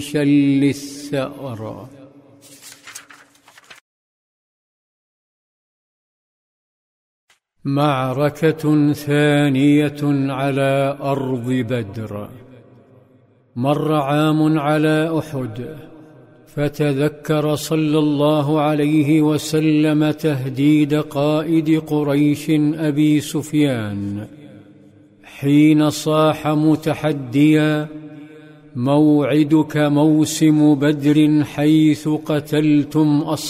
شل الثأر. معركة ثانية على أرض بدر. مر عام على أحد، فتذكر صلى الله عليه وسلم تهديد قائد قريش أبي سفيان حين صاح متحديا: موعدك موسم بدر حيث قتلتم